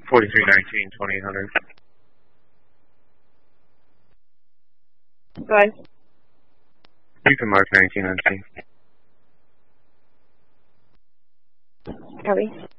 4319, 2800. Go ahead. You can mark 19 on C. Copy.